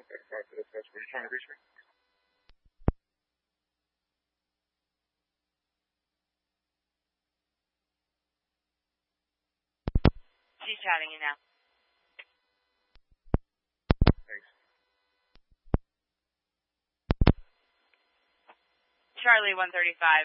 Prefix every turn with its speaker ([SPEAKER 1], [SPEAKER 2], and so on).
[SPEAKER 1] Were you trying to reach me?
[SPEAKER 2] She's chatting you now.
[SPEAKER 1] Thanks.
[SPEAKER 2] Charlie 135.